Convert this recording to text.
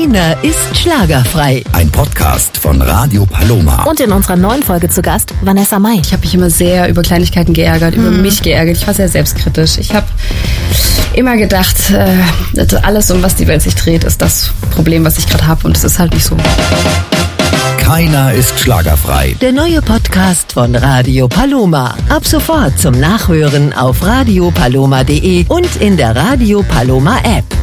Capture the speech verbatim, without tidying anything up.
Keiner ist schlagerfrei. Ein Podcast von Radio Paloma. Und in unserer neuen Folge zu Gast Vanessa Mai. Ich habe mich immer sehr über Kleinigkeiten geärgert, hm. über mich geärgert. Ich war sehr selbstkritisch. Ich habe immer gedacht, äh, alles, um was die Welt sich dreht, ist das Problem, was ich gerade habe. Und es ist halt nicht so. Keiner ist schlagerfrei. Der neue Podcast von Radio Paloma. Ab sofort zum Nachhören auf radio paloma punkt de und in der Radio Paloma App.